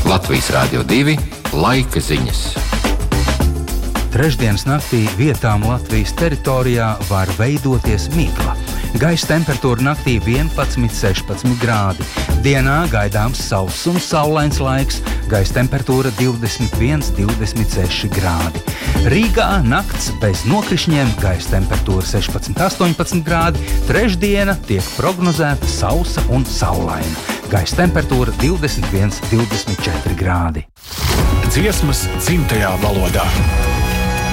Latvijas Rādio 2 laika ziņas. Trešdienas naktī vietām Latvijas teritorijā var veidoties migla. Gaisa temperatūra naktī 11–16 grādi. Dienā gaidāms sauss un saulains laiks. Gaisa temperatūra 21–26 grādi. Rīgā nakts bez nokrišņiem. Gaisa temperatūra 16–18 grādi. Trešdiena tiek prognozēta sausa un saulaina. Gaisa temperatūra 21–24 grādi. Dziesmas dzimtajā valodā.